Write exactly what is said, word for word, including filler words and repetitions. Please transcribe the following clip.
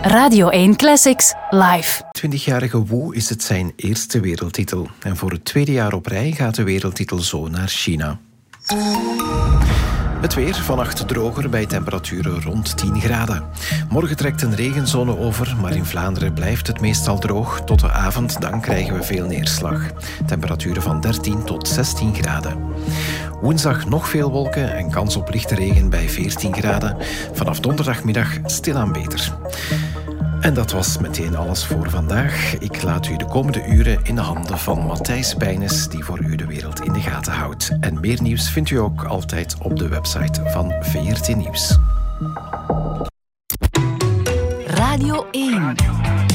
Radio één Classics live. twintigjarige Wu is het zijn eerste wereldtitel. En voor het tweede jaar op rij gaat de wereldtitel zo naar China. Het weer, vannacht droger bij temperaturen rond tien graden. Morgen trekt een regenzone over, maar in Vlaanderen blijft het meestal droog. Tot de avond, dan krijgen we veel neerslag. Temperaturen van dertien tot zestien graden. Woensdag nog veel wolken en kans op lichte regen bij veertien graden. Vanaf donderdagmiddag stilaan beter. En dat was meteen alles voor vandaag. Ik laat u de komende uren in de handen van Matthijs Pijnes, die voor u de wereld in de gaten houdt. En meer nieuws vindt u ook altijd op de website van V R T Nieuws. Radio één.